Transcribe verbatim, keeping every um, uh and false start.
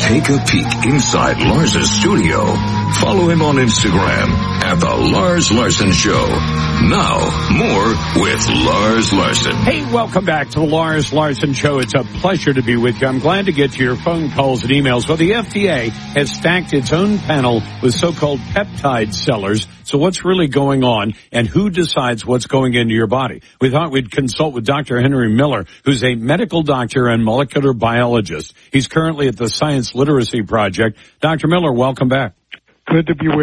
Take a peek inside Lars's studio. Follow him on Instagram at The Lars Larson Show. Now, more with Lars Larson. Hey, welcome back to The Lars Larson Show. It's a pleasure to be with you. I'm glad to get to your phone calls and emails. Well, the F D A has stacked its own panel with so-called peptide sellers. So what's really going on, and who decides what's going into your body? We thought we'd consult with Doctor Henry Miller, who's a medical doctor and molecular biologist. He's currently at the Science Literacy Project. Doctor Miller, welcome back. Good to be with